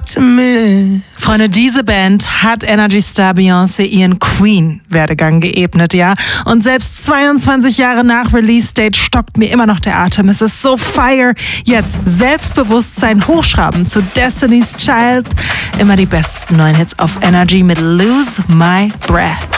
talk to me. Freunde, diese Band hat Energy-Star Beyoncé ihren Queen-Werdegang geebnet, ja. Und selbst 22 Jahre nach Release-Date stockt mir immer noch der Atem. Es ist so fire. Jetzt Selbstbewusstsein hochschrauben zu Destiny's Child. Immer die besten neuen Hits auf Energy mit Lose My Breath.